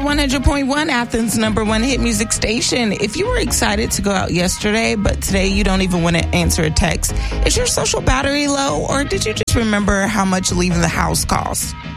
100.1, Athens' number one hit music station. If you were excited to go out yesterday, but today you don't even want to answer a text, is your social battery low, or did you just remember how much leaving the house costs?